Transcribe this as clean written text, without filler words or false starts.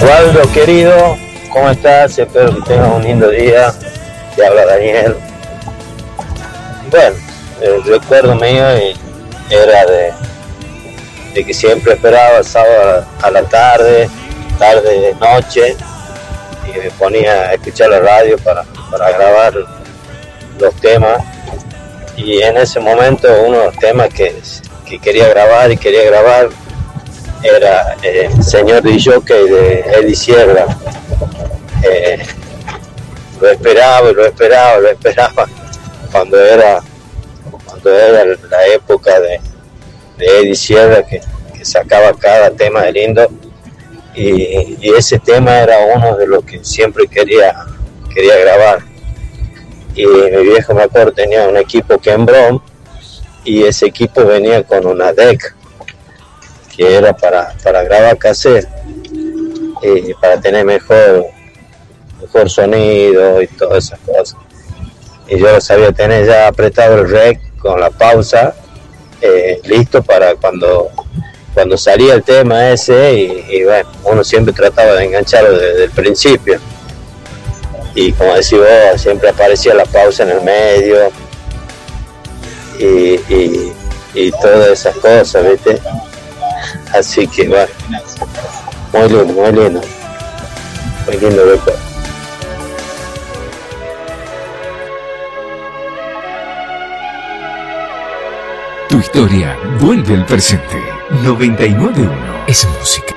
Waldo querido, ¿cómo estás? Espero que tengas un lindo día. Te habla Daniel. Bueno, el recuerdo mío era de que siempre esperaba el sábado a la tarde, noche, y me ponía a escuchar la radio para grabar los temas. Y en ese momento uno de los temas que quería grabar era el Señor DJ de Eddie Sierra. Lo esperaba cuando era la época de Eddie Sierra que sacaba cada tema de lindo, y ese tema era uno de los que siempre quería grabar. Y mi viejo, me acuerdo, tenía un equipo Kenbron, y ese equipo venía con una DEC que era para grabar cassette, y para tener mejor sonido y todas esas cosas. Y yo lo sabía tener ya apretado el rec con la pausa, listo para cuando salía el tema ese, y bueno, uno siempre trataba de engancharlo desde el principio. Y como decís vos, siempre aparecía la pausa en el medio y todas esas cosas, ¿viste? Así que bueno, muy lindo recuerdo. Tu historia vuelve al presente. 99.1 es música.